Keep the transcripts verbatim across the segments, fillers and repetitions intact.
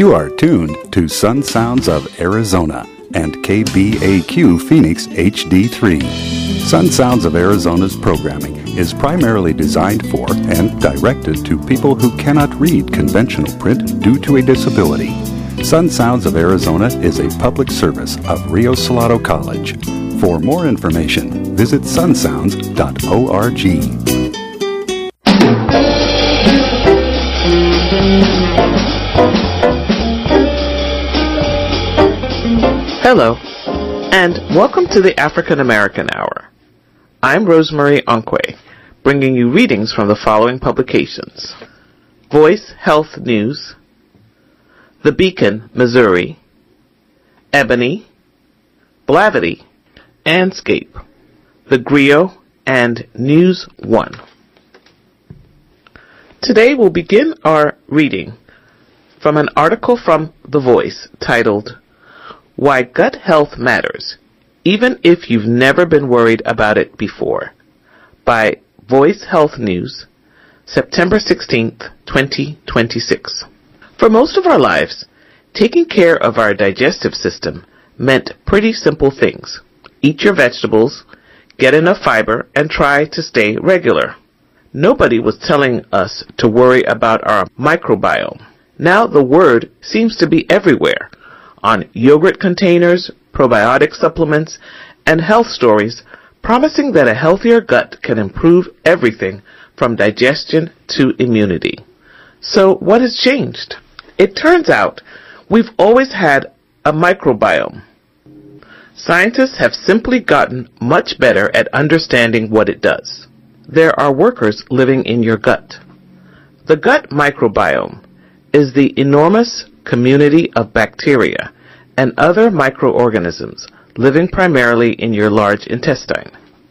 You are tuned to Sun Sounds of Arizona and K B A Q Phoenix H D three. Sun Sounds of Arizona's programming is primarily designed for and directed to people who cannot read conventional print due to a disability. Sun Sounds of Arizona is a public service of Rio Salado College. For more information, visit sun sounds dot org. Hello, and welcome to the African American Hour. I'm Rosemary Onkwe, bringing you readings from the following publications: Voice Health News, The Beacon, Missouri, Ebony, Blavity, Anscape, The Griot, and News One. Today we'll begin our reading from an article from The Voice titled, Why Gut Health Matters, Even If You've Never Been Worried About It Before, by Voice Health News, September sixteenth, twenty twenty-six. For most of our lives, taking care of our digestive system meant pretty simple things. Eat your vegetables, get enough fiber, and try to stay regular. Nobody was telling us to worry about our microbiome. Now the word seems to be everywhere, on yogurt containers, probiotic supplements, and health stories promising that a healthier gut can improve everything from digestion to immunity. So what has changed? It turns out we've always had a microbiome. Scientists have simply gotten much better at understanding what it does. There are workers living in your gut. The gut microbiome is the enormous community of bacteria and other microorganisms living primarily in your large intestine.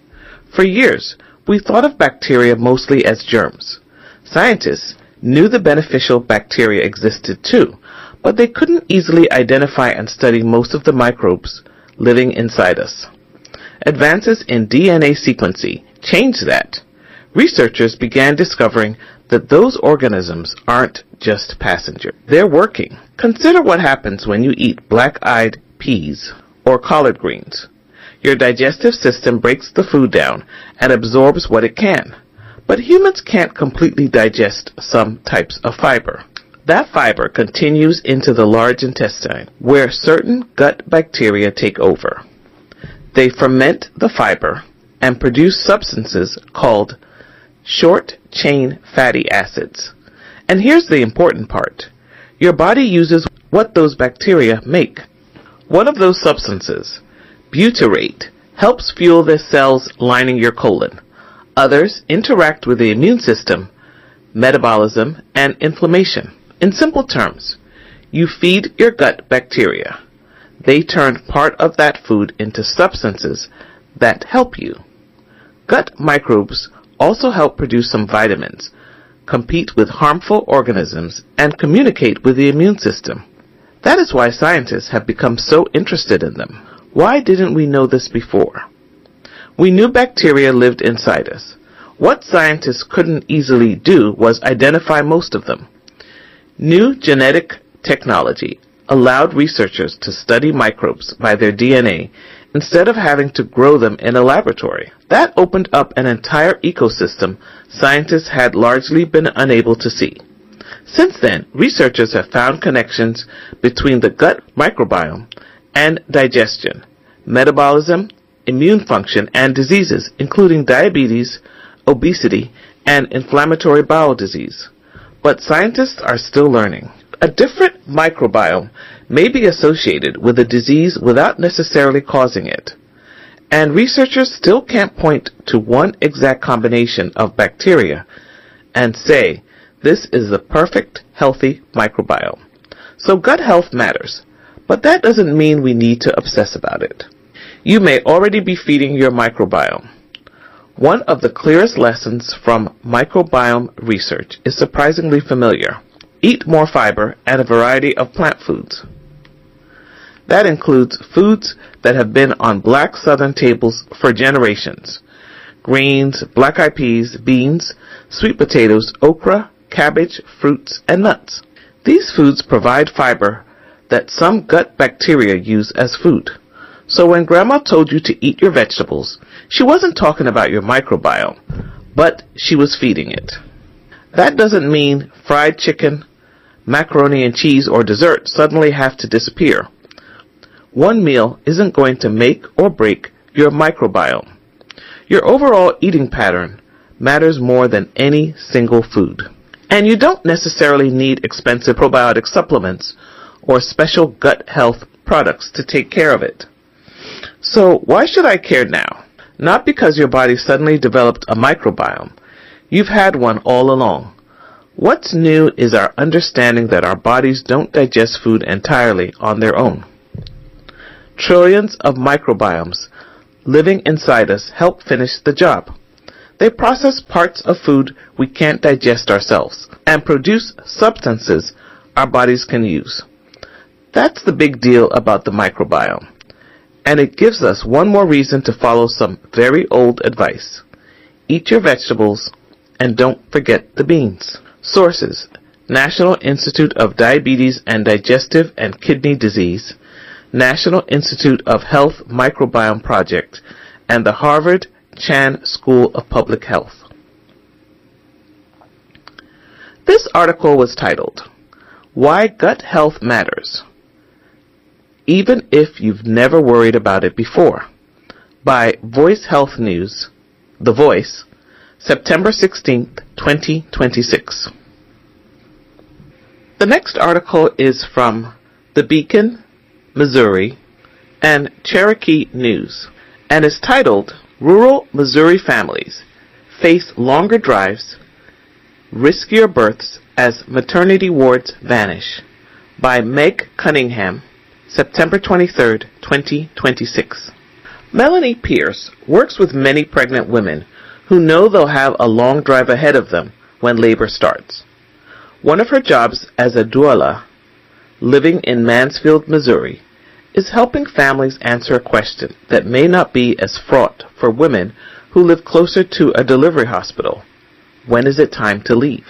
For years, we thought of bacteria mostly as germs. Scientists knew the beneficial bacteria existed too, but they couldn't easily identify and study most of the microbes living inside us. Advances in D N A sequencing changed that. Researchers began discovering that those organisms aren't just passengers. They're working. Consider what happens when you eat black-eyed peas or collard greens. Your digestive system breaks the food down and absorbs what it can. But humans can't completely digest some types of fiber. That fiber continues into the large intestine, where certain gut bacteria take over. They ferment the fiber and produce substances called short-chain fatty acids. And here's the important part. Your body uses what those bacteria make. One of those substances, butyrate, helps fuel the cells lining your colon. Others interact with the immune system, metabolism, and inflammation. In simple terms, you feed your gut bacteria. They turn part of that food into substances that help you. Gut microbes also help produce some vitamins, compete with harmful organisms, and communicate with the immune system. That is why scientists have become so interested in them. Why didn't we know this before? We knew bacteria lived inside us. What scientists couldn't easily do was identify most of them. New genetic technology allowed researchers to study microbes by their D N A instead of having to grow them in a laboratory. That opened up an entire ecosystem scientists had largely been unable to see. Since then, researchers have found connections between the gut microbiome and digestion, metabolism, immune function, and diseases, including diabetes, obesity, and inflammatory bowel disease. But scientists are still learning. A different microbiome may be associated with a disease without necessarily causing it. And researchers still can't point to one exact combination of bacteria and say, this is the perfect, healthy microbiome. So gut health matters, but that doesn't mean we need to obsess about it. You may already be feeding your microbiome. One of the clearest lessons from microbiome research is surprisingly familiar. Eat more fiber and a variety of plant foods. That includes foods that have been on black southern tables for generations. Greens, black-eyed peas, beans, sweet potatoes, okra, cabbage, fruits, and nuts. These foods provide fiber that some gut bacteria use as food. So when Grandma told you to eat your vegetables, she wasn't talking about your microbiome, but she was feeding it. That doesn't mean fried chicken, macaroni and cheese, or dessert suddenly have to disappear. One meal isn't going to make or break your microbiome. Your overall eating pattern matters more than any single food. And you don't necessarily need expensive probiotic supplements or special gut health products to take care of it. So why should I care now? Not because your body suddenly developed a microbiome. You've had one all along. What's new is our understanding that our bodies don't digest food entirely on their own. Trillions of microbiomes living inside us help finish the job. They process parts of food we can't digest ourselves and produce substances our bodies can use. That's the big deal about the microbiome. And it gives us one more reason to follow some very old advice. Eat your vegetables and don't forget the beans. Sources: National Institute of Diabetes and Digestive and Kidney Disease, National Institute of Health Microbiome Project, and the Harvard Chan School of Public Health. This article was titled, Why Gut Health Matters, Even If You've Never Worried About It Before, by Voice Health News, The Voice, September sixteenth, twenty twenty-six. The next article is from The Beacon, Missouri, and Cherokee News, and is titled, Rural Missouri Families Face Longer Drives, Riskier Births as Maternity Wards Vanish, by Meg Cunningham, September twenty-third, twenty twenty-six. Melanie Pierce works with many pregnant women who know they'll have a long drive ahead of them when labor starts. One of her jobs as a doula, living in Mansfield, Missouri, is helping families answer a question that may not be as fraught for women who live closer to a delivery hospital. When is it time to leave?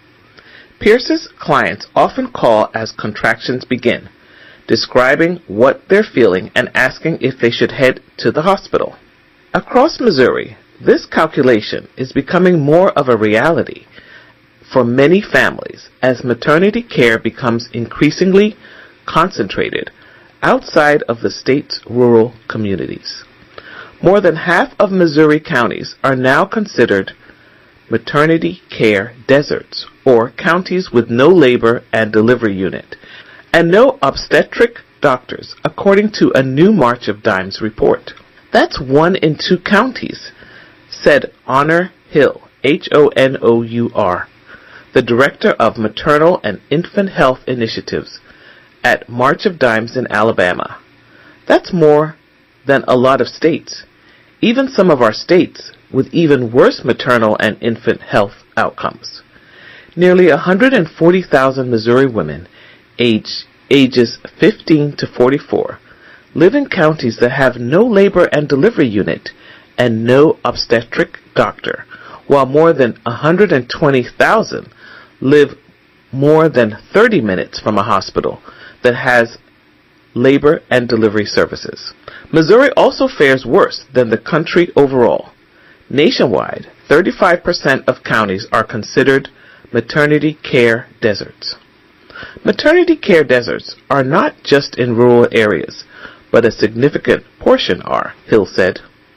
Pierce's clients often call as contractions begin, describing what they're feeling and asking if they should head to the hospital. Across Missouri, this calculation is becoming more of a reality for many families as maternity care becomes increasingly concentrated outside of the state's rural communities. More than half of Missouri counties are now considered maternity care deserts, or counties with no labor and delivery unit, and no obstetric doctors, according to a new March of Dimes report. That's one in two counties, said Honor Hill, H O N O U R, the director of Maternal and Infant Health Initiatives at March of Dimes in Alabama. That's more than a lot of states, even some of our states with even worse maternal and infant health outcomes. Nearly one hundred forty thousand Missouri women age, ages fifteen to forty-four live in counties that have no labor and delivery unit and no obstetric doctor, while more than one hundred twenty thousand live more than thirty minutes from a hospital that has labor and delivery services. Missouri also fares worse than the country overall. Nationwide, thirty-five percent of counties are considered maternity care deserts. Maternity care deserts are not just in rural areas, but a significant portion are, Hill said.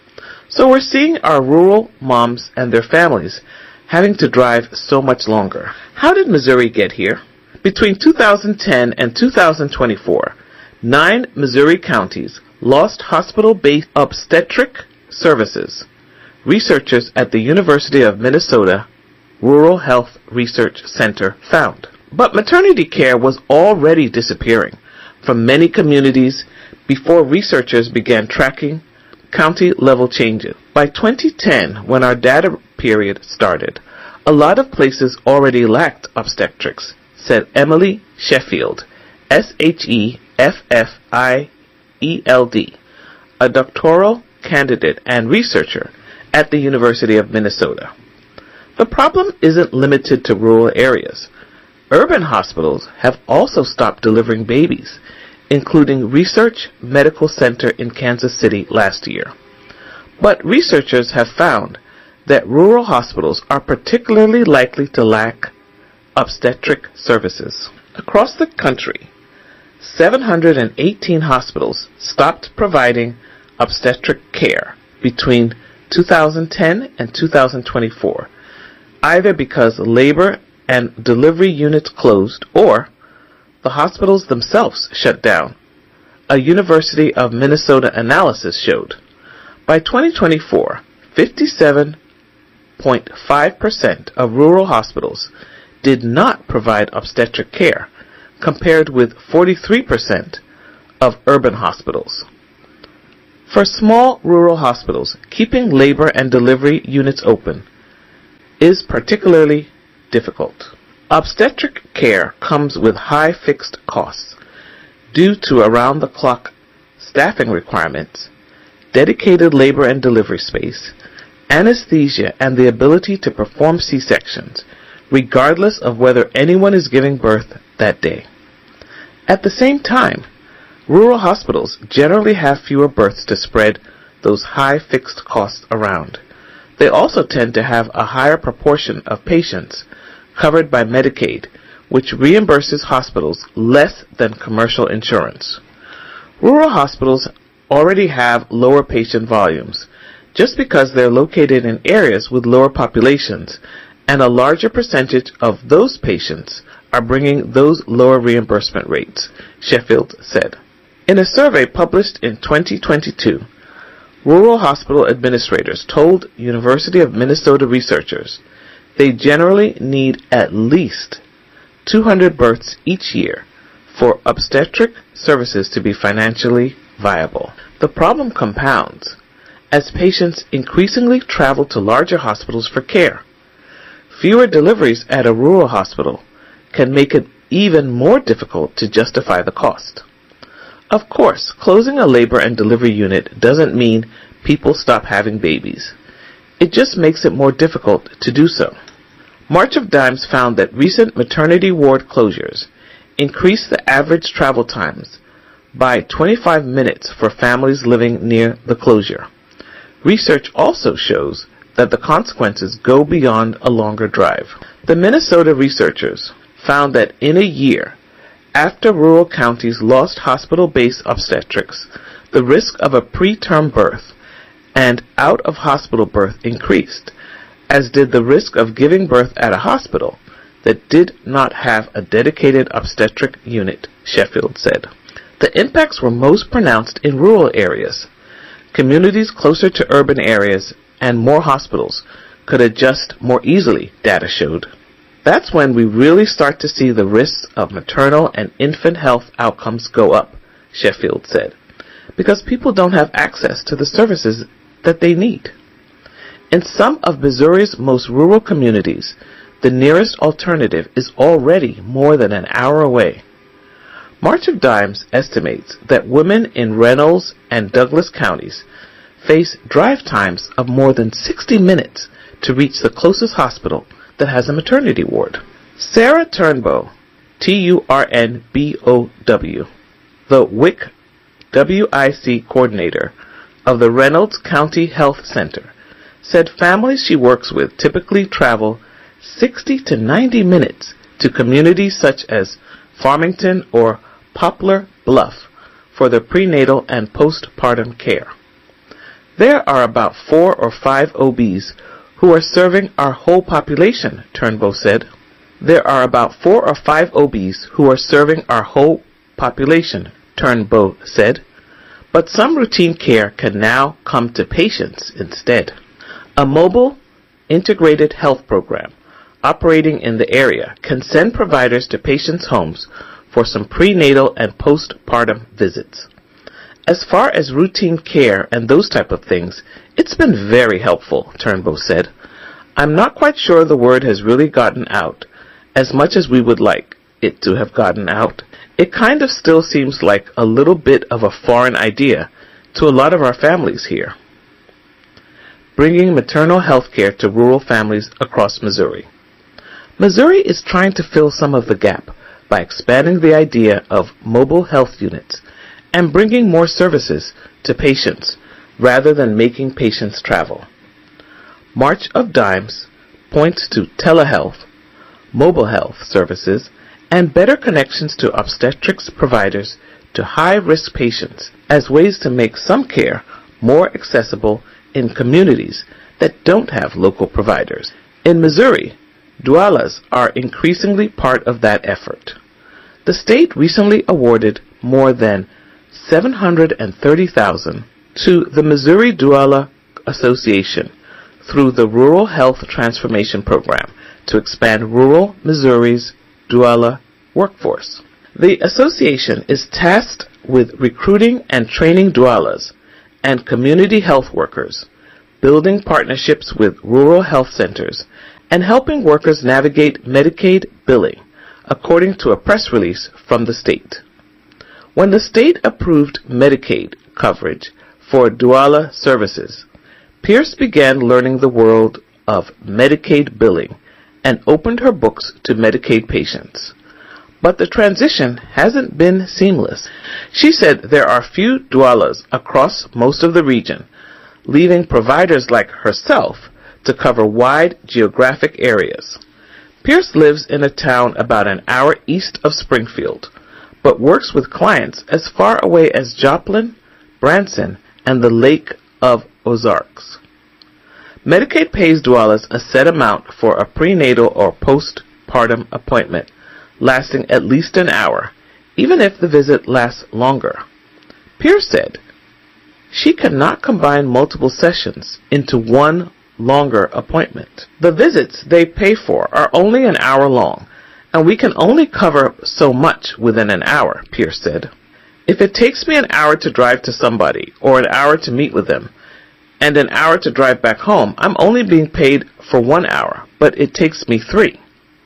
So we're seeing our rural moms and their families having to drive so much longer. How did Missouri get here? Between two thousand ten and two thousand twenty-four, nine Missouri counties lost hospital-based obstetric services, researchers at the University of Minnesota Rural Health Research Center found. But maternity care was already disappearing from many communities before researchers began tracking county-level changes. By twenty ten, when our data period started, a lot of places already lacked obstetrics, said Emily Sheffield, S H E F F I E L D, a doctoral candidate and researcher at the University of Minnesota. The problem isn't limited to rural areas. urban hospitals have also stopped delivering babies, including Research Medical Center in Kansas City last year. But researchers have found that rural hospitals are particularly likely to lack obstetric services. Across the country, seven hundred eighteen hospitals stopped providing obstetric care between two thousand ten and two thousand twenty-four, either because labor and delivery units closed or the hospitals themselves shut down. A University of Minnesota analysis showed by twenty twenty-four, fifty-seven point five percent of rural hospitals did not provide obstetric care, compared with forty-three percent of urban hospitals. For small rural hospitals, keeping labor and delivery units open is particularly difficult. Obstetric care comes with high fixed costs due to around-the-clock staffing requirements, dedicated labor and delivery space, anesthesia, and the ability to perform C-sections, regardless of whether anyone is giving birth that day. At the same time, rural hospitals generally have fewer births to spread those high fixed costs around. They also tend to have a higher proportion of patients covered by Medicaid, which reimburses hospitals less than commercial insurance. Rural hospitals already have lower patient volumes just because they're located in areas with lower populations, and a larger percentage of those patients are bringing those lower reimbursement rates, Sheffield said. In a survey published in twenty twenty-two, rural hospital administrators told University of Minnesota researchers they generally need at least two hundred births each year for obstetric services to be financially viable. The problem compounds as patients increasingly travel to larger hospitals for care. Fewer deliveries at a rural hospital can make it even more difficult to justify the cost. Of course, closing a labor and delivery unit doesn't mean people stop having babies. It just makes it more difficult to do so. March of Dimes found that recent maternity ward closures increased the average travel times by twenty-five minutes for families living near the closure. Research also shows that the consequences go beyond a longer drive. The Minnesota researchers found that in a year after rural counties lost hospital-based obstetrics, the risk of a preterm birth and out-of-hospital birth increased, as did the risk of giving birth at a hospital that did not have a dedicated obstetric unit, Sheffield said. The impacts were most pronounced in rural areas. Communities closer to urban areas and more hospitals could adjust more easily, data showed. That's when we really start to see the risks of maternal and infant health outcomes go up, Sheffield said, because people don't have access to the services that they need. In some of Missouri's most rural communities, the nearest alternative is already more than an hour away. March of Dimes estimates that women in Reynolds and Douglas counties face drive times of more than sixty minutes to reach the closest hospital that has a maternity ward. Sarah Turnbow, T U R N B O W, the W I C W I C coordinator of the Reynolds County Health Center, said families she works with typically travel sixty to ninety minutes to communities such as Farmington or Poplar Bluff for their prenatal and postpartum care. There are about four or five O Bs who are serving our whole population, Turnbow said. There are about four or five O Bs who are serving our whole population, Turnbow said. But some routine care can now come to patients instead. A mobile, integrated health program operating in the area can send providers to patients' homes for some prenatal and postpartum visits. As far as routine care and those type of things, it's been very helpful, Turnbow said. I'm not quite sure the word has really gotten out as much as we would like it to have gotten out. It kind of still seems like a little bit of a foreign idea to a lot of our families here. Bringing maternal health care to rural families across Missouri. Missouri is trying to fill some of the gap by expanding the idea of mobile health units and bringing more services to patients rather than making patients travel. March of Dimes points to telehealth, mobile health services, and better connections to obstetrics providers to high-risk patients as ways to make some care more accessible in communities that don't have local providers. In Missouri, doulas are increasingly part of that effort. The state recently awarded more than seven hundred thirty thousand dollars to the Missouri Doula Association through the Rural Health Transformation Program to expand rural Missouri's doula workforce. The association is tasked with recruiting and training doulas and community health workers, building partnerships with rural health centers, and helping workers navigate Medicaid billing, according to a press release from the state. When the state approved Medicaid coverage for doula services, Pierce began learning the world of Medicaid billing and opened her books to Medicaid patients. But the transition hasn't been seamless. She said there are few doulas across most of the region, leaving providers like herself to cover wide geographic areas. Pierce lives in a town about an hour east of Springfield, but works with clients as far away as Joplin, Branson, and the Lake of Ozarks. Medicaid pays doulas a set amount for a prenatal or postpartum appointment, lasting at least an hour, even if the visit lasts longer. Pierce said she cannot combine multiple sessions into one longer appointment. The visits they pay for are only an hour long, and we can only cover so much within an hour, Pierce said. If it takes me an hour to drive to somebody, or an hour to meet with them, and an hour to drive back home, I'm only being paid for one hour, but it takes me three.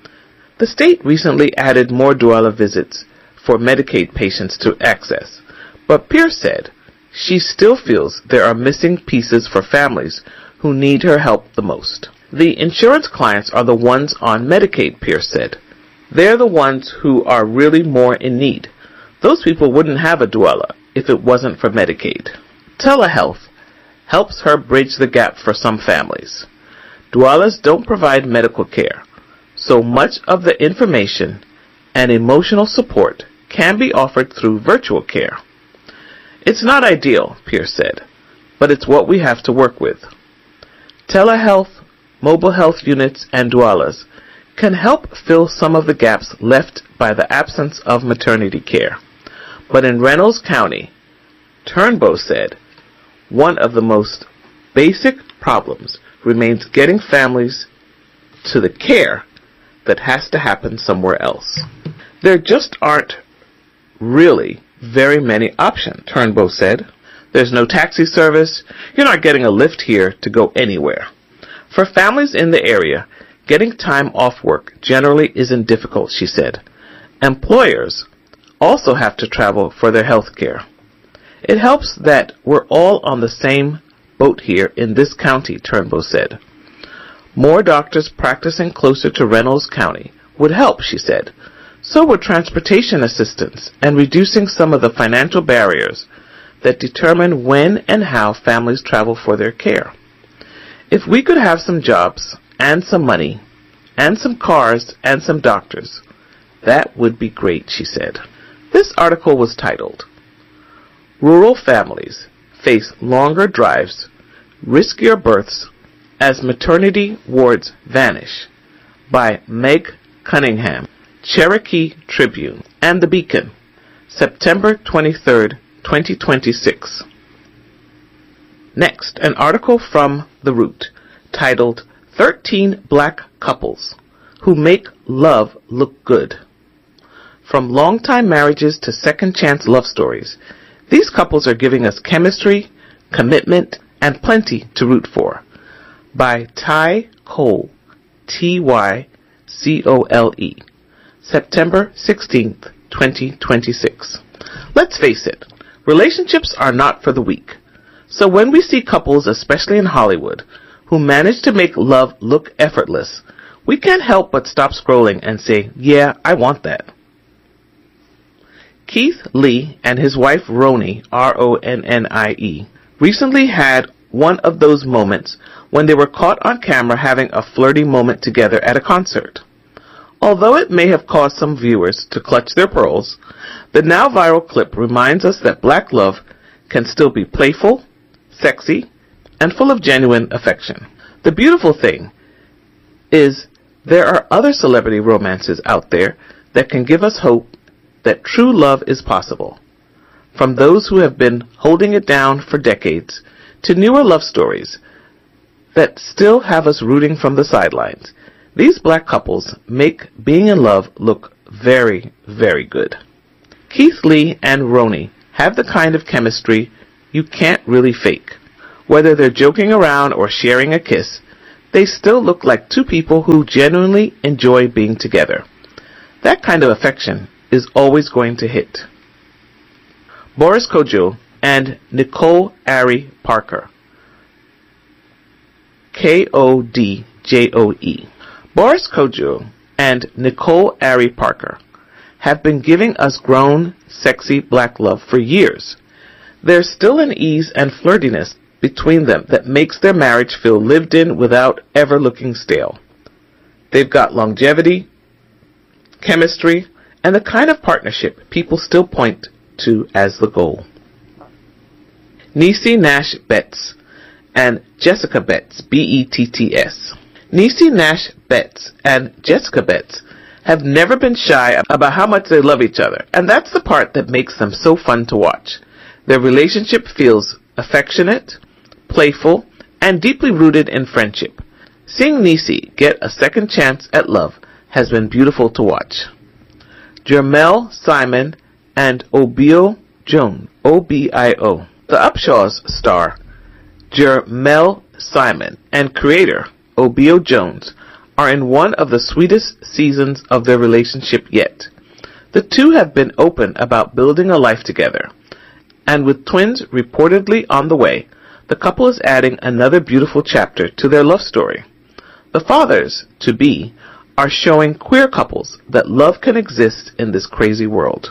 The state recently added more doula visits for Medicaid patients to access, but Pierce said she still feels there are missing pieces for families who need her help the most. The insurance clients are the ones on Medicaid, Pierce said. They're the ones who are really more in need. Those people wouldn't have a doula if it wasn't for Medicaid. Telehealth helps her bridge the gap for some families. Doulas don't provide medical care, so much of the information and emotional support can be offered through virtual care. It's not ideal, Pierce said, but it's what we have to work with. Telehealth, mobile health units, and doulas can help fill some of the gaps left by the absence of maternity care. But in Reynolds County, Turnbow said, one of the most basic problems remains getting families to the care that has to happen somewhere else. There just aren't really very many options, Turnbow said. There's no taxi service. You're not getting a lift here to go anywhere. For families in the area, getting time off work generally isn't difficult, she said. Employers also have to travel for their health care. It helps that we're all on the same boat here in this county, Turnbow said. More doctors practicing closer to Reynolds County would help, she said. So would transportation assistance and reducing some of the financial barriers that determine when and how families travel for their care. If we could have some jobs and some money and some cars and some doctors, that would be great, she said. This article was titled, Rural Families Face Longer Drives, Riskier Births as Maternity Wards Vanish, by Meg Cunningham, Cherokee Tribune, and The Beacon, September twenty-third, twenty twenty-six. Next, an article from The Root, titled thirteen Black Couples Who Make Love Look Good. From long-time marriages to second-chance love stories, these couples are giving us chemistry, commitment, and plenty to root for. By Ty Cole, T Y C O L E, September sixteenth, twenty twenty-six. Let's face it, relationships are not for the weak. So when we see couples, especially in Hollywood, who manage to make love look effortless, we can't help but stop scrolling and say, yeah, I want that. Keith Lee and his wife Roni, R O N N I E, recently had one of those moments when they were caught on camera having a flirty moment together at a concert. Although it may have caused some viewers to clutch their pearls, the now viral clip reminds us that black love can still be playful, sexy, and full of genuine affection. The beautiful thing is there are other celebrity romances out there that can give us hope that true love is possible. From those who have been holding it down for decades to newer love stories that still have us rooting from the sidelines, these black couples make being in love look very, very good. Keith Lee and Roni have the kind of chemistry you can't really fake. Whether they're joking around or sharing a kiss, they still look like two people who genuinely enjoy being together. That kind of affection is always going to hit. Boris Kodjoe and Nicole Ari Parker, K O D J O E. Boris Kodjoe and Nicole Ari Parker have been giving us grown, sexy black love for years. There's still an ease and flirtiness between them that makes their marriage feel lived in without ever looking stale. They've got longevity, chemistry, and the kind of partnership people still point to as the goal. Niecy Nash Betts and Jessica Betts, B E T T S. Niecy Nash Betts and Jessica Betts have never been shy about how much they love each other, and that's the part that makes them so fun to watch. Their relationship feels affectionate, playful, and deeply rooted in friendship. Seeing Niecy get a second chance at love has been beautiful to watch. Jermel Simon and Obio Jones, O B I O. The Upshaws star, Jermel Simon, and creator, Obio Jones, are in one of the sweetest seasons of their relationship yet. The two have been open about building a life together, and with twins reportedly on the way, the couple is adding another beautiful chapter to their love story. The fathers-to-be are showing queer couples that love can exist in this crazy world.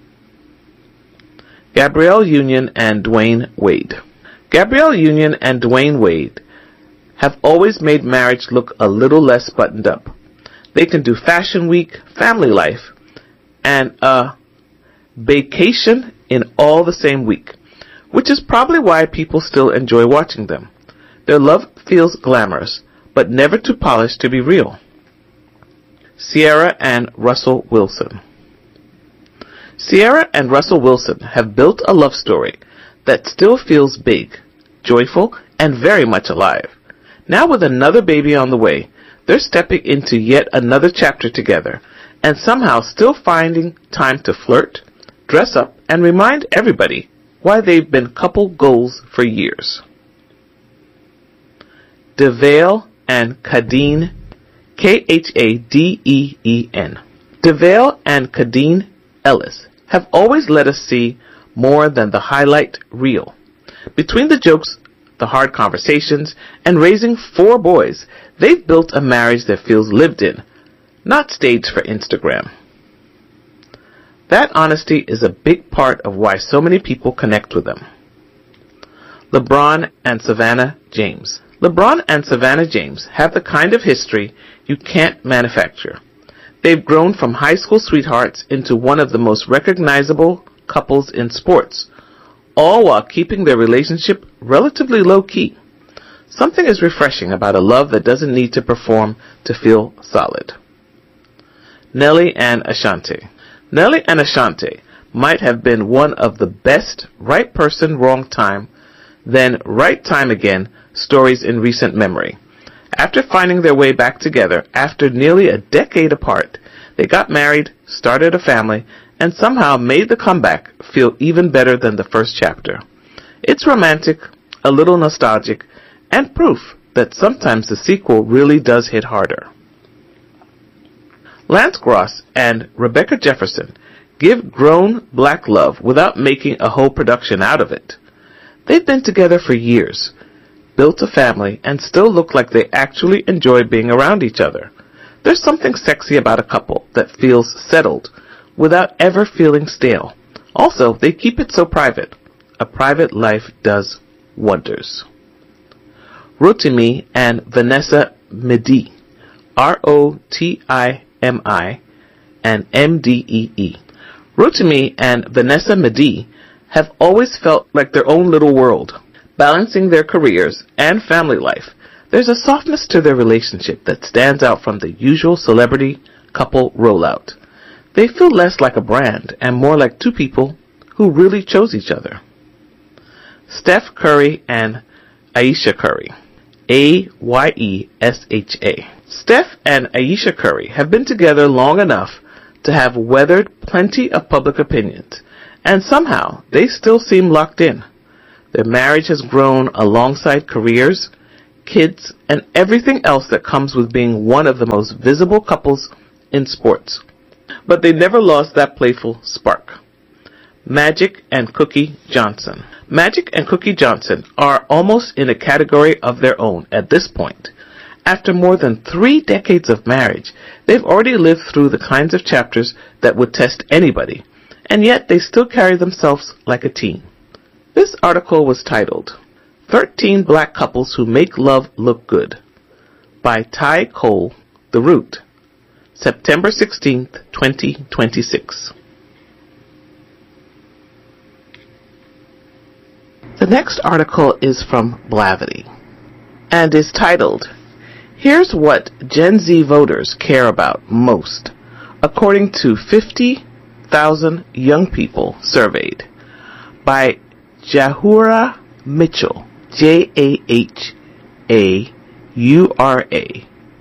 Gabrielle Union and Dwayne Wade. Gabrielle Union and Dwayne Wade have always made marriage look a little less buttoned up. They can do fashion week, family life, and a vacation in all the same week, which is probably why people still enjoy watching them. Their love feels glamorous, but never too polished to be real. Sierra and Russell Wilson. Sierra and Russell Wilson have built a love story that still feels big, joyful, and very much alive. Now with another baby on the way, they're stepping into yet another chapter together, and somehow still finding time to flirt, dress up, and remind everybody why they've been couple goals for years. DeVale and Kadeen, K H A D E E N. DeVale and Kadeen Ellis have always let us see more than the highlight reel. Between the jokes, the hard conversations, and raising four boys, they've built a marriage that feels lived in, not staged for Instagram. That honesty is a big part of why so many people connect with them. LeBron and Savannah James. LeBron and Savannah James have the kind of history you can't manufacture. They've grown from high school sweethearts into one of the most recognizable couples in sports, all while keeping their relationship relatively low-key. Something is refreshing about a love that doesn't need to perform to feel solid. Nelly and Ashanti. Nelly and Ashanti might have been one of the best right person, wrong time, then right time again stories in recent memory. After finding their way back together after nearly a decade apart, they got married, started a family, and somehow made the comeback feel even better than the first chapter. It's romantic, a little nostalgic, and proof that sometimes the sequel really does hit harder. Lance Gross and Rebecca Jefferson give grown black love without making a whole production out of it. They've been together for years, built a family, and still look like they actually enjoy being around each other. There's something sexy about a couple that feels settled without ever feeling stale. Also, they keep it so private. A private life does wonders. Rotimi and Vanessa Medee, R O T I M I and M D E E. Rotimi and Vanessa Medee have always felt like their own little world. Balancing their careers and family life, there's a softness to their relationship that stands out from the usual celebrity couple rollout. They feel less like a brand and more like two people who really chose each other. Steph Curry and Ayesha Curry, A Y E S H A. Steph and Ayesha Curry have been together long enough to have weathered plenty of public opinions, and somehow they still seem locked in. Their marriage has grown alongside careers, kids, and everything else that comes with being one of the most visible couples in sports. But they never lost that playful spark. Magic and Cookie Johnson. Magic and Cookie Johnson are almost in a category of their own at this point. After more than three decades of marriage, they've already lived through the kinds of chapters that would test anybody, and yet they still carry themselves like a team. This article was titled, thirteen Black Couples Who Make Love Look Good, by Ty Cole, The Root, September sixteenth, twenty twenty-six. The next article is from Blavity and is titled, Here's What Gen Z Voters Care About Most, according to fifty thousand young people surveyed, by Jahura Mitchell, J A H A U R A,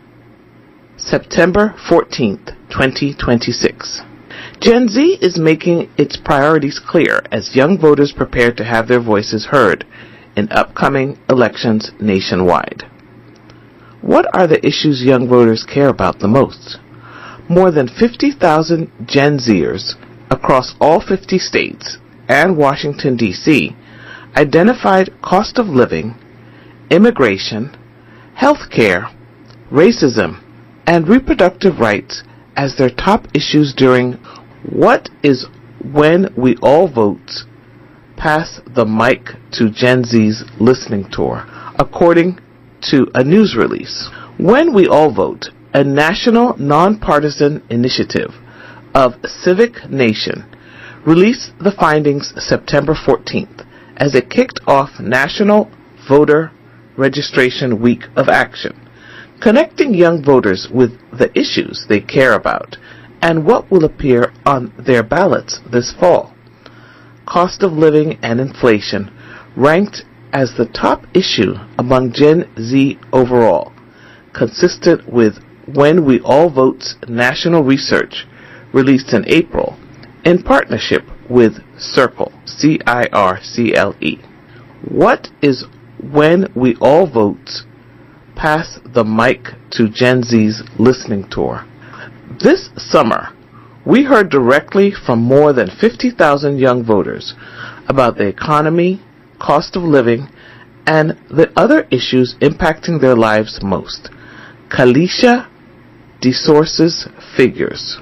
September fourteenth, twenty twenty-six. Gen Z is making its priorities clear as young voters prepare to have their voices heard in upcoming elections nationwide. What are the issues young voters care about the most? More than fifty thousand Gen Zers across all fifty states and Washington, D C identified cost of living, immigration, health care, racism, and reproductive rights as their top issues during What is When We All Vote Pass the Mic to Gen Z's listening tour, according to a news release. When We All Vote, a national nonpartisan initiative of Civic Nation, released the findings September fourteenth as it kicked off National Voter Registration Week of Action, connecting young voters with the issues they care about and what will appear on their ballots this fall. Cost of living and inflation ranked as the top issue among Gen Z overall, consistent with When We All Vote's national research released in April in partnership with Circle, C I R C L E. What is When We All Vote Pass the Mic to Gen Z's listening tour? This summer, we heard directly from more than fifty thousand young voters about the economy, cost of living, and the other issues impacting their lives most. Kalisha DeSources Figures,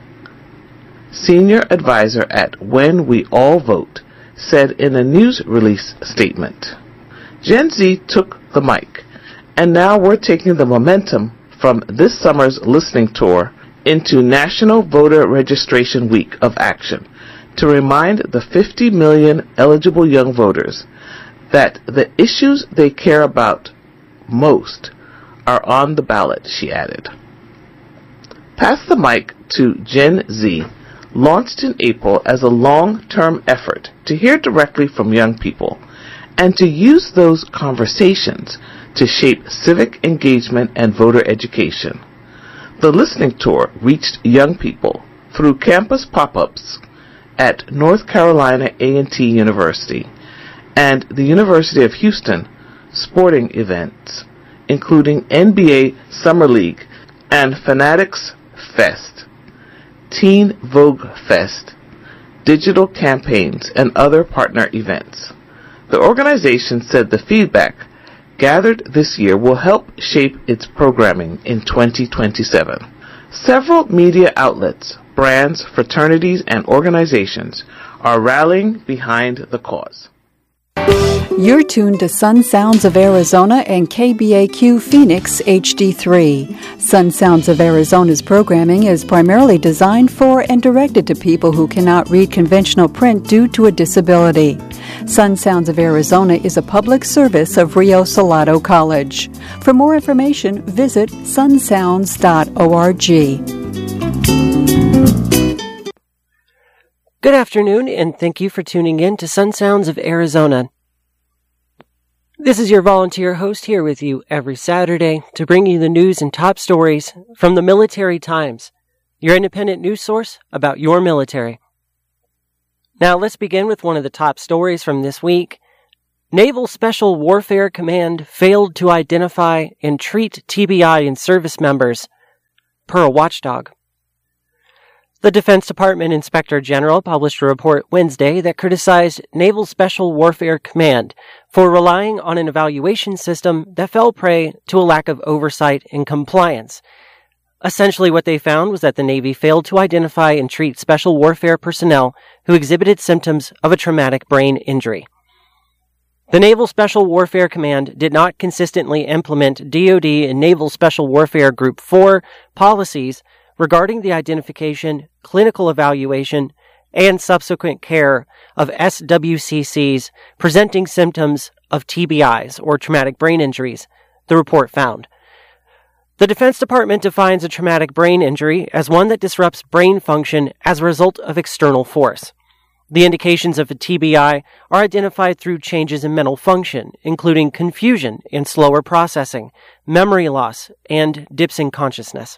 senior advisor at When We All Vote, said in a news release statement, Gen Z took the mic, and now we're taking the momentum from this summer's listening tour into National Voter Registration Week of Action to remind the fifty million eligible young voters that the issues they care about most are on the ballot, she added. Pass the Mic to Gen Z launched in April as a long-term effort to hear directly from young people and to use those conversations to shape civic engagement and voter education. The listening tour reached young people through campus pop-ups at North Carolina A and T University and the University of Houston sporting events, including N B A Summer League and Fanatics Fest, Teen Vogue Fest, digital campaigns, and other partner events. The organization said the feedback gathered this year will help shape its programming in twenty twenty-seven. Several media outlets, brands, fraternities, and organizations are rallying behind the cause. You're tuned to Sun Sounds of Arizona and K B A Q Phoenix H D three. Sun Sounds of Arizona's programming is primarily designed for and directed to people who cannot read conventional print due to a disability. Sun Sounds of Arizona is a public service of Rio Salado College. For more information, visit sun sounds dot org. Good afternoon, and thank you for tuning in to Sun Sounds of Arizona. This is your volunteer host here with you every Saturday to bring you the news and top stories from the Military Times, your independent news source about your military. Now let's begin with one of the top stories from this week. Naval Special Warfare Command failed to identify and treat T B I in service members, per a watchdog. The Defense Department Inspector General published a report Wednesday that criticized Naval Special Warfare Command for relying on an evaluation system that fell prey to a lack of oversight and compliance. Essentially, what they found was that the Navy failed to identify and treat special warfare personnel who exhibited symptoms of a traumatic brain injury. The Naval Special Warfare Command did not consistently implement D O D and Naval Special Warfare Group four policies regarding the identification, clinical evaluation, and subsequent care of S W C Cs presenting symptoms of T B Is, or traumatic brain injuries, the report found. The Defense Department defines a traumatic brain injury as one that disrupts brain function as a result of external force. The indications of a T B I are identified through changes in mental function, including confusion and slower processing, memory loss, and dips in consciousness.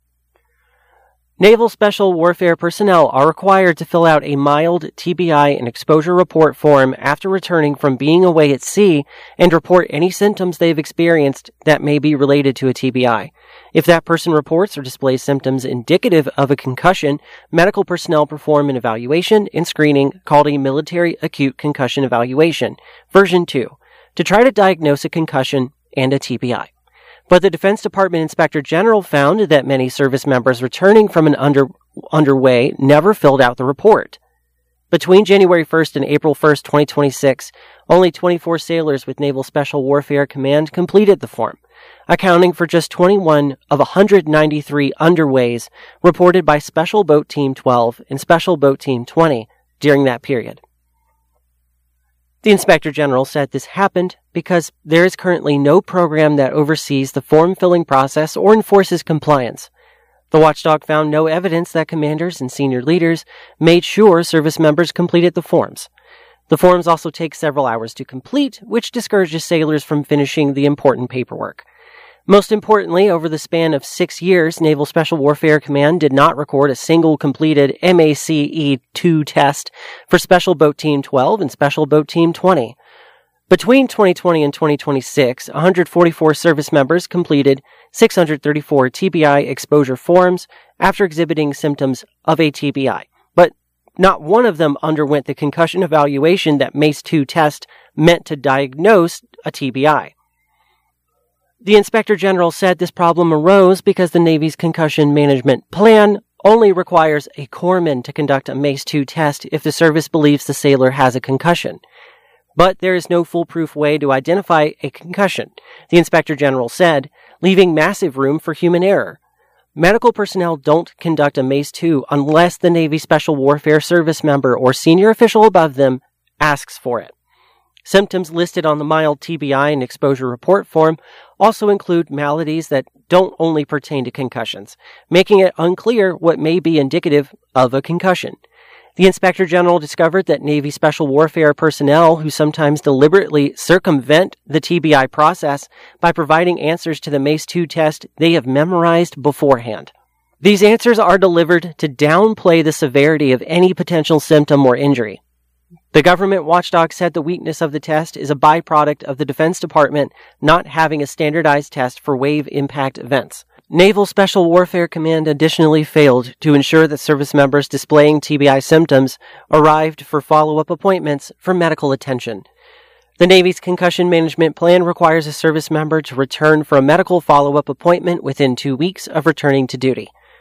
Naval Special Warfare personnel are required to fill out a mild T B I and exposure report form after returning from being away at sea and report any symptoms they've experienced that may be related to a T B I. If that person reports or displays symptoms indicative of a concussion, medical personnel perform an evaluation and screening called a Military Acute Concussion Evaluation, version two, to try to diagnose a concussion and a T B I. But the Defense Department Inspector General found that many service members returning from an under, underway never filled out the report. Between January first and April first, twenty twenty-six, only twenty-four sailors with Naval Special Warfare Command completed the form, accounting for just twenty-one of one hundred ninety-three underways reported by Special Boat Team twelve and Special Boat Team twenty during that period. The Inspector General said this happened because there is currently no program that oversees the form-filling process or enforces compliance. The watchdog found no evidence that commanders and senior leaders made sure service members completed the forms. The forms also take several hours to complete, which discourages sailors from finishing the important paperwork. Most importantly, over the span of six years, Naval Special Warfare Command did not record a single completed M A C E two test for Special Boat Team twelve and Special Boat Team twenty. Between twenty twenty and twenty twenty-six, one hundred forty-four service members completed six hundred thirty-four T B I exposure forms after exhibiting symptoms of a T B I, but not one of them underwent the concussion evaluation that M A C E two test meant to diagnose a T B I. The Inspector General said this problem arose because the Navy's concussion management plan only requires a corpsman to conduct a M A C E two test if the service believes the sailor has a concussion. But there is no foolproof way to identify a concussion, the Inspector General said, leaving massive room for human error. Medical personnel don't conduct a M A C E two unless the Navy Special Warfare service member or senior official above them asks for it. Symptoms listed on the mild T B I and exposure report form also include maladies that don't only pertain to concussions, making it unclear what may be indicative of a concussion. The Inspector General discovered that Navy Special Warfare personnel who sometimes deliberately circumvent the T B I process by providing answers to the M A C E two test they have memorized beforehand. These answers are delivered to downplay the severity of any potential symptom or injury. The government watchdog said the weakness of the test is a byproduct of the Defense Department not having a standardized test for wave impact events. Naval Special Warfare Command additionally failed to ensure that service members displaying T B I symptoms arrived for follow-up appointments for medical attention. The Navy's concussion management plan requires a service member to return for a medical follow-up appointment within two weeks of returning to duty.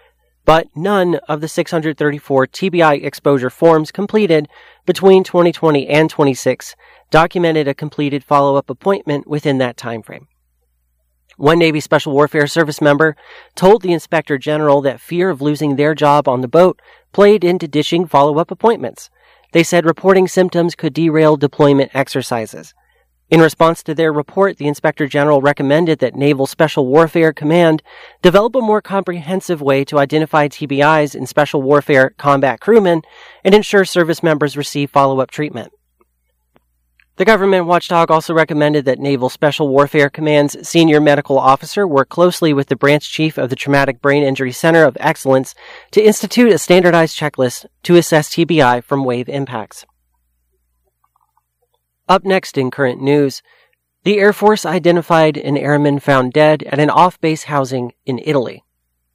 but none of the six hundred thirty-four T B I exposure forms completed between twenty twenty and twenty-six documented a completed follow-up appointment within that time frame. One Navy Special Warfare Service member told the Inspector General that fear of losing their job on the boat played into ditching follow-up appointments. They said reporting symptoms could derail deployment exercises. In response to their report, the Inspector General recommended that Naval Special Warfare Command develop a more comprehensive way to identify T B Is in Special Warfare combat crewmen and ensure service members receive follow-up treatment. The government watchdog also recommended that Naval Special Warfare Command's senior medical officer work closely with the branch chief of the Traumatic Brain Injury Center of Excellence to institute a standardized checklist to assess T B I from wave impacts. Up next in current news, the Air Force identified an airman found dead at an off-base housing in Italy.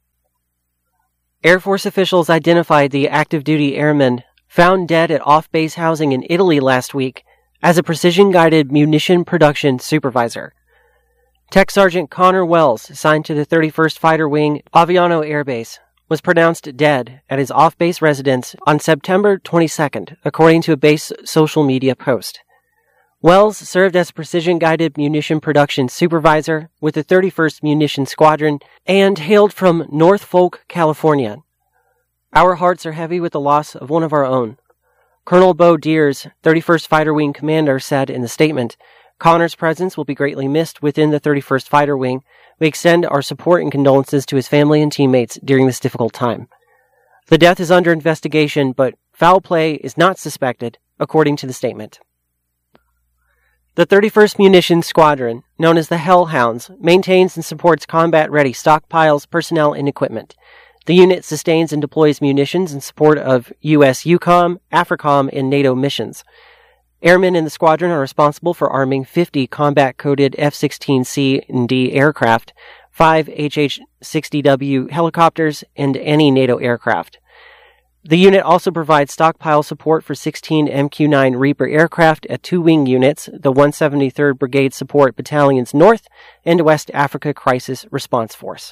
Air Force officials identified the active-duty airman found dead at off-base housing in Italy last week as a precision-guided munition production supervisor. Tech Sergeant Connor Wells, assigned to the thirty-first Fighter Wing Aviano Air Base, was pronounced dead at his off-base residence on September twenty-second, according to a base social media post. Wells served as precision-guided munition production supervisor with the thirty-first Munition Squadron and hailed from Norfolk, California. Our hearts are heavy with the loss of one of our own. Colonel Bo Deers, thirty-first Fighter Wing commander, said in the statement, Connor's presence will be greatly missed within the thirty-first Fighter Wing. We extend our support and condolences to his family and teammates during this difficult time. The death is under investigation, but foul play is not suspected, according to the statement. The thirty-first Munition Squadron, known as the Hellhounds, maintains and supports combat-ready stockpiles, personnel, and equipment. The unit sustains and deploys munitions in support of U S EUCOM, AFRICOM, and NATO missions. Airmen in the squadron are responsible for arming fifty combat-coded F sixteen C and D aircraft, five H H sixty W helicopters, and any NATO aircraft. The unit also provides stockpile support for sixteen M Q nine Reaper aircraft at two wing units, the one hundred seventy-third Brigade Support Battalions North and West Africa Crisis Response Force.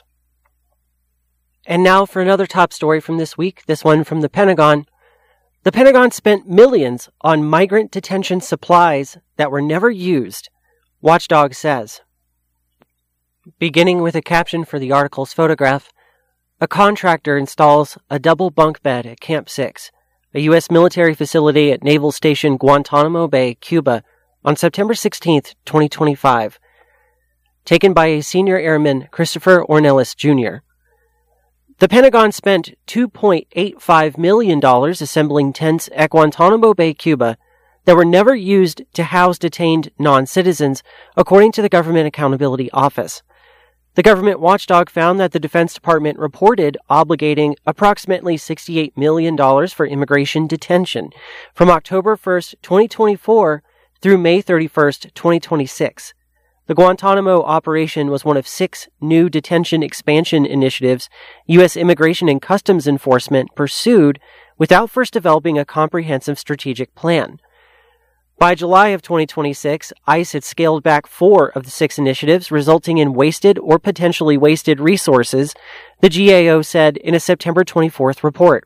And now for another top story from this week, this one from the Pentagon. The Pentagon spent millions on migrant detention supplies that were never used, Watchdog says. Beginning with a caption for the article's photograph, a contractor installs a double bunk bed at Camp six, a U S military facility at Naval Station Guantanamo Bay, Cuba, on September sixteenth, twenty twenty-five. Taken by a senior airman, Christopher Ornelas, Junior The Pentagon spent two point eight five million dollars assembling tents at Guantanamo Bay, Cuba, that were never used to house detained non-citizens, according to the Government Accountability Office. The government watchdog found that the Defense Department reported obligating approximately sixty-eight million dollars for immigration detention from October first, twenty twenty-four through May thirty-first, twenty twenty-six. The Guantanamo operation was one of six new detention expansion initiatives U S Immigration and Customs Enforcement pursued without first developing a comprehensive strategic plan. By July of twenty twenty-six, ICE had scaled back four of the six initiatives, resulting in wasted or potentially wasted resources, the G A O said in a September twenty-fourth report.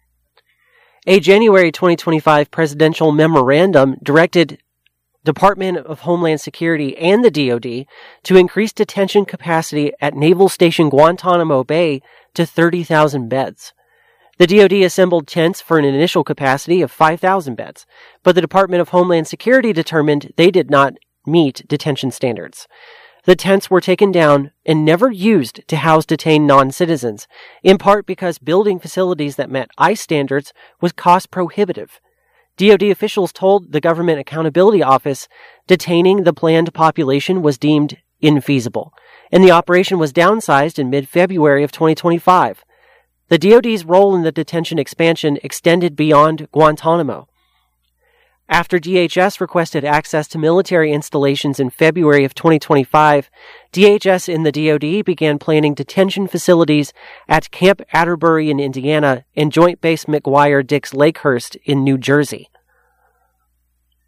A January twenty twenty-five presidential memorandum directed Department of Homeland Security and the D O D to increase detention capacity at Naval Station Guantanamo Bay to thirty thousand beds. The D O D assembled tents for an initial capacity of five thousand beds, but the Department of Homeland Security determined they did not meet detention standards. The tents were taken down and never used to house detained non-citizens, in part because building facilities that met ICE standards was cost prohibitive. D O D officials told the Government Accountability Office detaining the planned population was deemed infeasible, and the operation was downsized in mid-February of twenty twenty-five. The D O D's role in the detention expansion extended beyond Guantanamo. After D H S requested access to military installations in February of twenty twenty-five, D H S and the D O D began planning detention facilities at Camp Atterbury in Indiana and Joint Base McGuire-Dix Lakehurst in New Jersey.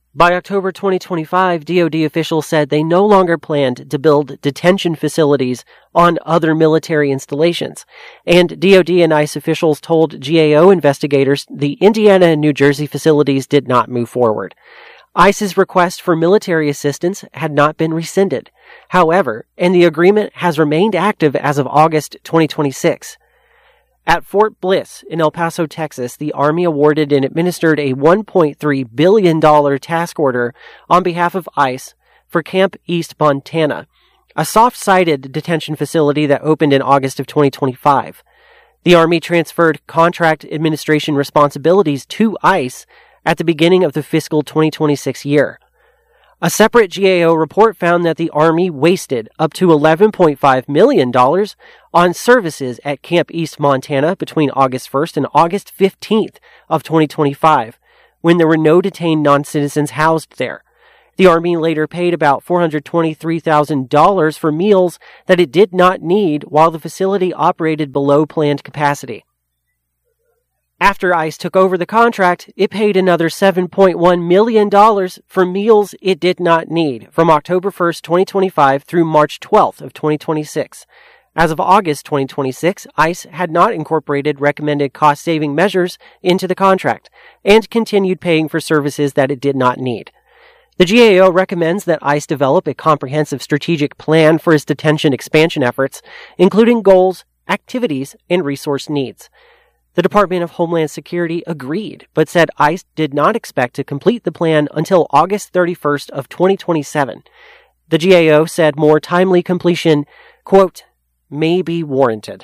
By October twenty twenty-five, D O D officials said they no longer planned to build detention facilities on other military installations, and D O D and ICE officials told G A O investigators the Indiana and New Jersey facilities did not move forward. ICE's request for military assistance had not been rescinded, however, and the agreement has remained active as of August twenty twenty-six. At Fort Bliss in El Paso, Texas, the Army awarded and administered a one point three billion dollars task order on behalf of ICE for Camp East Montana, a soft-sided detention facility that opened in August of twenty twenty-five. The Army transferred contract administration responsibilities to ICE at the beginning of the fiscal twenty twenty-six year. A separate G A O report found that the Army wasted up to eleven point five million dollars on services at Camp East Montana between August first and August fifteenth of twenty twenty-five, when there were no detained non-citizens housed there. The Army later paid about four hundred twenty-three thousand dollars for meals that it did not need while the facility operated below planned capacity. After ICE took over the contract, it paid another seven point one million dollars for meals it did not need from October first, twenty twenty-five through March twelfth of twenty twenty-six. As of August twenty twenty-six, ICE had not incorporated recommended cost-saving measures into the contract and continued paying for services that it did not need. The G A O recommends that ICE develop a comprehensive strategic plan for its detention expansion efforts, including goals, activities, and resource needs. The Department of Homeland Security agreed, but said ICE did not expect to complete the plan until August thirty-first of twenty twenty-seven. The G A O said more timely completion, quote, may be warranted.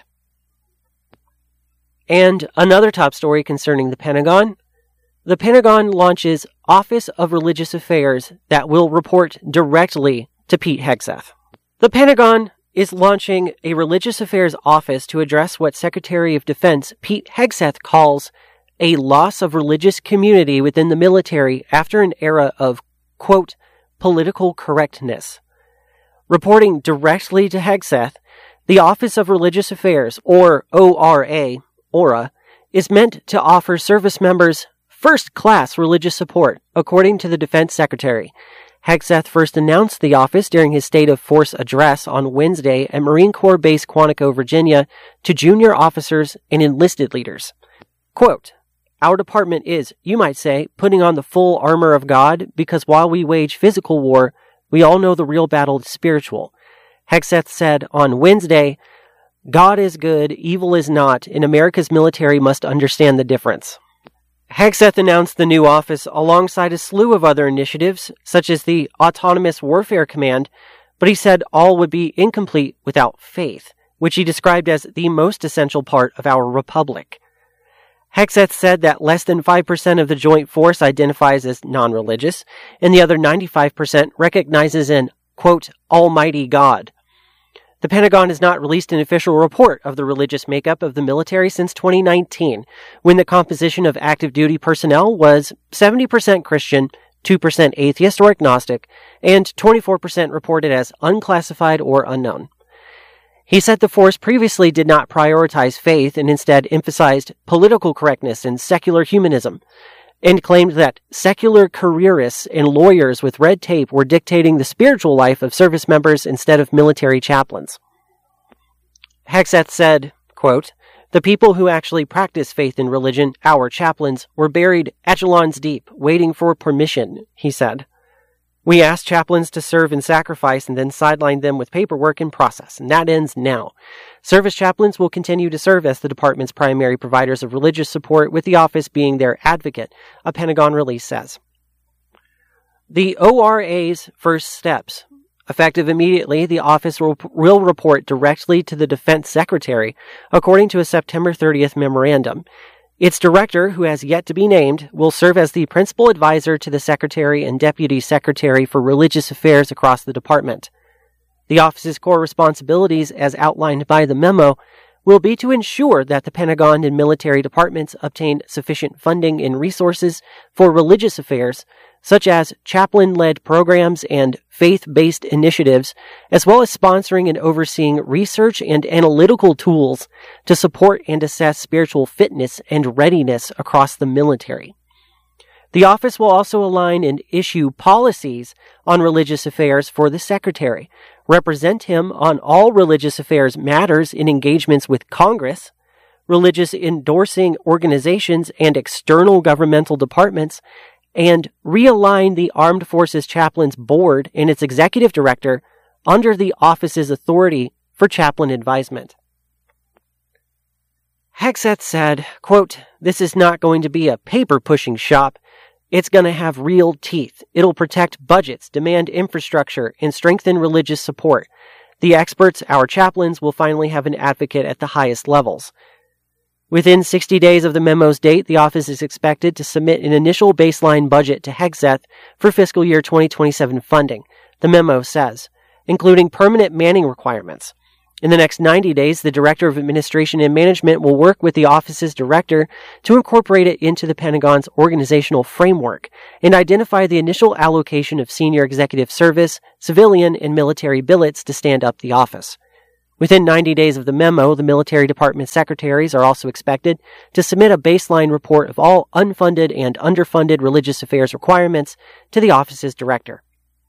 And another top story concerning the Pentagon. The Pentagon launches Office of Religious Affairs that will report directly to Pete Hegseth. The Pentagon is launching a Religious Affairs Office to address what Secretary of Defense Pete Hegseth calls a loss of religious community within the military after an era of, quote, political correctness. Reporting directly to Hegseth, the Office of Religious Affairs, or O R A, ORA, is meant to offer service members first-class religious support, according to the Defense Secretary. Hegseth first announced the office during his State of Force address on Wednesday at Marine Corps Base Quantico, Virginia, to junior officers and enlisted leaders. Quote, our department is, you might say, putting on the full armor of God because while we wage physical war, we all know the real battle is spiritual. Hegseth said on Wednesday, God is good, evil is not, and America's military must understand the difference. Hegseth announced the new office alongside a slew of other initiatives, such as the Autonomous Warfare Command, but he said all would be incomplete without faith, which he described as the most essential part of our republic. Hegseth said that less than five percent of the joint force identifies as non-religious, and the other ninety-five percent recognizes an, quote, almighty God. The Pentagon has not released an official report of the religious makeup of the military since twenty nineteen, when the composition of active duty personnel was seventy percent Christian, two percent atheist or agnostic, and twenty-four percent reported as unclassified or unknown. He said the force previously did not prioritize faith and instead emphasized political correctness and secular humanism, and claimed that secular careerists and lawyers with red tape were dictating the spiritual life of service members instead of military chaplains. Hegseth said, quote, the people who actually practice faith in religion, our chaplains, were buried echelons deep, waiting for permission, he said. We asked chaplains to serve and sacrifice and then sidelined them with paperwork and process, and that ends now. Service chaplains will continue to serve as the department's primary providers of religious support, with the office being their advocate, a Pentagon release says. The O R A's first steps. Effective immediately, the office will, will report directly to the Defense Secretary, according to a September thirtieth memorandum. Its director, who has yet to be named, will serve as the principal advisor to the Secretary and Deputy Secretary for Religious Affairs across the department. The office's core responsibilities, as outlined by the memo, will be to ensure that the Pentagon and military departments obtain sufficient funding and resources for religious affairs, such as chaplain-led programs and faith-based initiatives, as well as sponsoring and overseeing research and analytical tools to support and assess spiritual fitness and readiness across the military. The office will also align and issue policies on religious affairs for the Secretary, represent him on all religious affairs matters in engagements with Congress, religious endorsing organizations and external governmental departments, and realign the Armed Forces Chaplains Board and its executive director under the office's authority for chaplain advisement. Hegseth said, quote, "This is not going to be a paper-pushing shop. It's going to have real teeth. It'll protect budgets, demand infrastructure, and strengthen religious support. The experts, our chaplains, will finally have an advocate at the highest levels." Within sixty days of the memo's date, the office is expected to submit an initial baseline budget to Hegseth for fiscal year twenty twenty-seven funding, the memo says, including permanent manning requirements. In the next ninety days, the Director of Administration and Management will work with the office's director to incorporate it into the Pentagon's organizational framework and identify the initial allocation of senior executive service, civilian, and military billets to stand up the office. Within ninety days of the memo, the military department secretaries are also expected to submit a baseline report of all unfunded and underfunded religious affairs requirements to the office's director.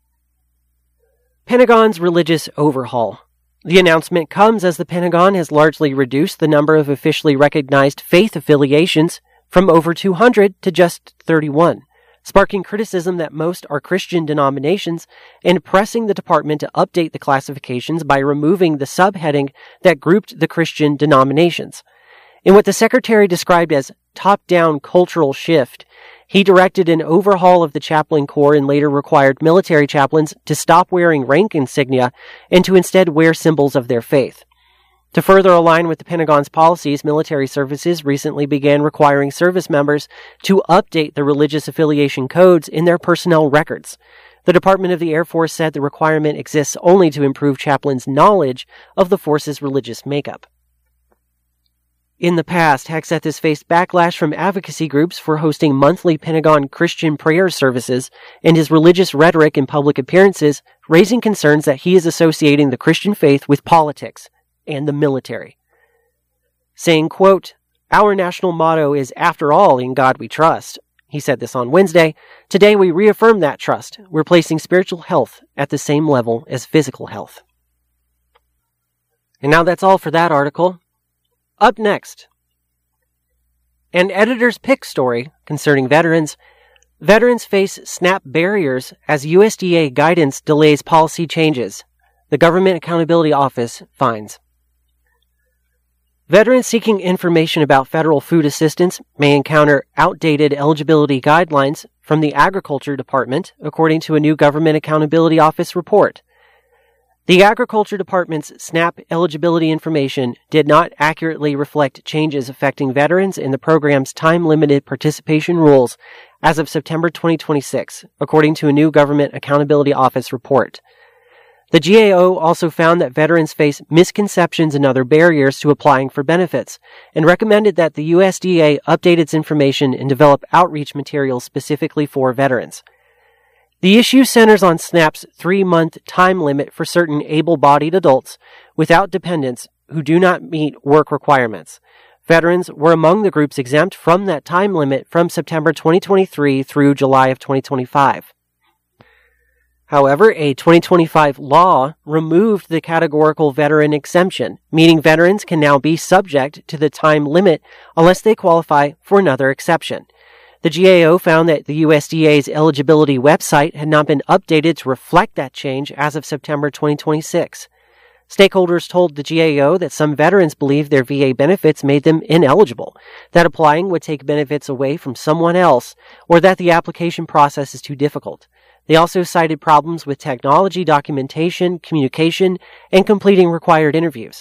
Pentagon's religious overhaul. The announcement comes as the Pentagon has largely reduced the number of officially recognized faith affiliations from over two hundred to just thirty-one, sparking criticism that most are Christian denominations and pressing the department to update the classifications by removing the subheading that grouped the Christian denominations. In what the Secretary described as top-down cultural shift, he directed an overhaul of the chaplain corps and later required military chaplains to stop wearing rank insignia and to instead wear symbols of their faith. To further align with the Pentagon's policies, military services recently began requiring service members to update the religious affiliation codes in their personnel records. The Department of the Air Force said the requirement exists only to improve chaplains' knowledge of the force's religious makeup. In the past, Hegseth has faced backlash from advocacy groups for hosting monthly Pentagon Christian prayer services and his religious rhetoric in public appearances, raising concerns that he is associating the Christian faith with politics and the military. Saying, quote, "Our national motto is, after all, in God we trust." He said this on Wednesday. "Today we reaffirm that trust. We're placing spiritual health at the same level as physical health." And now that's all for that article. Up next, an editor's pick story concerning veterans. Veterans face SNAP barriers as U S D A guidance delays policy changes. The Government Accountability Office finds. Veterans seeking information about federal food assistance may encounter outdated eligibility guidelines from the Agriculture Department, according to a new Government Accountability Office report. The Agriculture Department's SNAP eligibility information did not accurately reflect changes affecting veterans in the program's time-limited participation rules as of September twenty twenty-six, according to a new Government Accountability Office report. The G A O also found that veterans face misconceptions and other barriers to applying for benefits, and recommended that the U S D A update its information and develop outreach materials specifically for veterans. The issue centers on SNAP's three-month time limit for certain able-bodied adults without dependents who do not meet work requirements. Veterans were among the groups exempt from that time limit from September twenty twenty-three through July of twenty twenty-five. However, a twenty twenty-five law removed the categorical veteran exemption, meaning veterans can now be subject to the time limit unless they qualify for another exception. The G A O found that the U S D A's eligibility website had not been updated to reflect that change as of September twenty twenty-six. Stakeholders told the G A O that some veterans believed their V A benefits made them ineligible, that applying would take benefits away from someone else, or that the application process is too difficult. They also cited problems with technology, documentation, communication, and completing required interviews.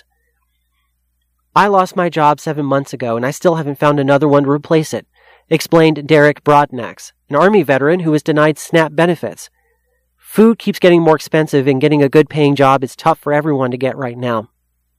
"I lost my job seven months ago, and I still haven't found another one to replace it," explained Derek Broadnax, an Army veteran who was denied SNAP benefits. "Food keeps getting more expensive, and getting a good-paying job is tough for everyone to get right now."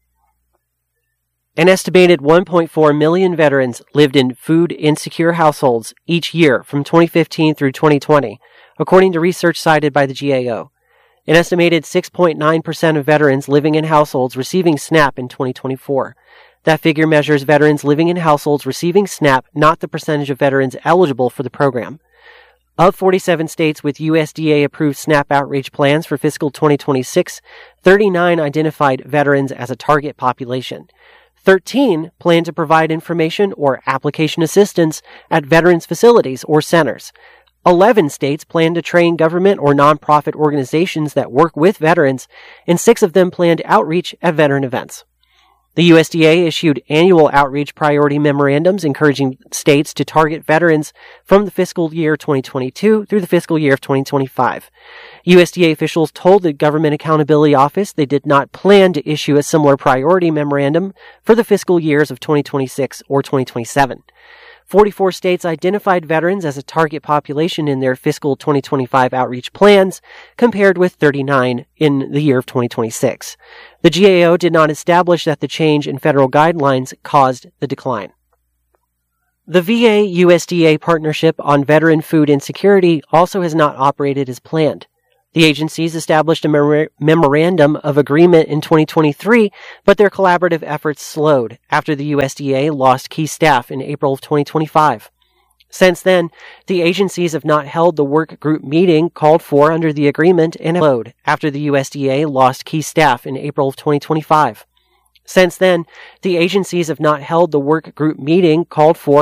An estimated one point four million veterans lived in food-insecure households each year from twenty fifteen through twenty twenty, according to research cited by the G A O. An estimated six point nine percent of veterans living in households receiving SNAP in twenty twenty-four. That figure measures veterans living in households receiving SNAP, not the percentage of veterans eligible for the program. Of forty-seven states with U S D A-approved SNAP outreach plans for fiscal twenty twenty-six, thirty-nine identified veterans as a target population. thirteen plan to provide information or application assistance at veterans facilities or centers. eleven states plan to train government or nonprofit organizations that work with veterans, and six of them planned outreach at veteran events. The U S D A issued annual outreach priority memorandums encouraging states to target veterans from the fiscal year twenty twenty-two through the fiscal year of twenty twenty-five. U S D A officials told the Government Accountability Office they did not plan to issue a similar priority memorandum for the fiscal years of twenty twenty-six or twenty twenty-seven. forty-four states identified veterans as a target population in their fiscal twenty twenty-five outreach plans, compared with thirty-nine in the year of twenty twenty-six. The G A O did not establish that the change in federal guidelines caused the decline. The V A U S D A partnership on veteran food insecurity also has not operated as planned. The agencies established a mer- memorandum of agreement in twenty twenty-three, but their collaborative efforts slowed after the U S D A lost key staff in April of twenty twenty-five. Since then, the agencies have not held the work group meeting called for under the agreement and slowed after the U S D A lost key staff in April of twenty twenty-five. Since then, the agencies have not held the work group meeting called for